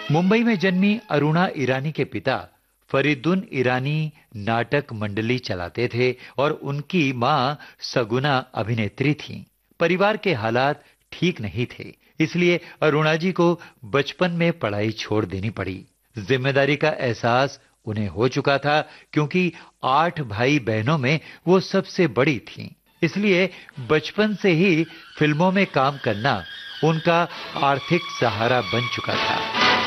मुंबई में जन्मी अरुणा ईरानी के पिता फरीदुन ईरानी नाटक मंडली चलाते थे और उनकी मां सगुना अभिनेत्री थीं। परिवार के हालात ठीक नहीं थे, इसलिए अरुणा जी को बचपन में पढ़ाई छोड़ देनी पड़ी। जिम्मेदारी का एहसास उन्हें हो चुका था, क्योंकि 8 भाई बहनों में वो सबसे बड़ी थीं। इसलिए बचपन से ही फिल्मों में काम करना उनका आर्थिक सहारा बन चुका था।